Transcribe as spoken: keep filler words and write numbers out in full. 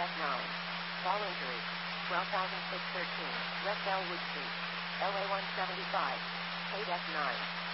F nine. Ball injury. twelve thousand six hundred thirteen. West Elwood Street. L A one seventy-five. Paid F nine.